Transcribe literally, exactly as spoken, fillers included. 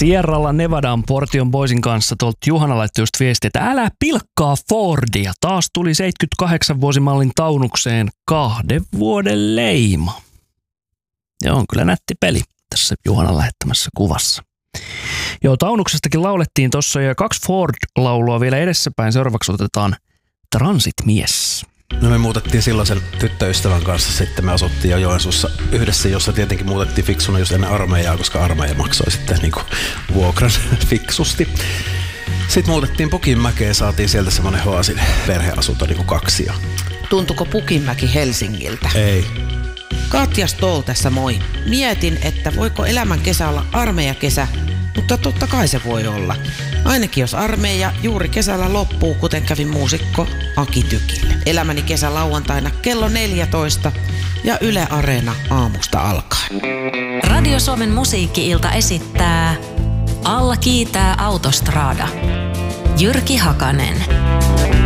Sierralla Nevadan Portion Boysin kanssa tuolta Juhana laittoi just viesti, että älä pilkkaa Fordia. Taas tuli seitsemänkymmentäkahdeksan vuosimallin taunukseen kahden vuoden leima. Joo, on kyllä nätti peli tässä Juhanan lähettämässä kuvassa. Joo, taunuksestakin laulettiin tuossa ja kaksi Ford-laulua vielä edessäpäin. Seuraavaksi otetaan Transit-mies. No me muutettiin silloin sen tyttöystävän kanssa, sitten me asuttiin jo Joensuussa yhdessä, jossa tietenkin muutettiin fiksuna just ennen armeijaa, koska armeija maksoi sitten niinku vuokran fiksusti. Sitten muutettiin Pukinmäkeen, saatiin sieltä semmoinen Hoasin perheasunto niinku kaksi. Tuntuko Pukinmäki Helsingiltä? Ei. Katja Stoll tässä moi. Mietin, että voiko elämän kesä olla armeijakesä, mutta totta kai se voi olla. Ainakin jos armeija juuri kesällä loppuu, kuten kävi muusikko Aki Tykille. Elämäni kesä lauantaina kello neljätoista ja Yle Areena aamusta alkaen. Radio Suomen musiikki-ilta esittää Alla kiitää Autostrada. Jyrki Hakanen.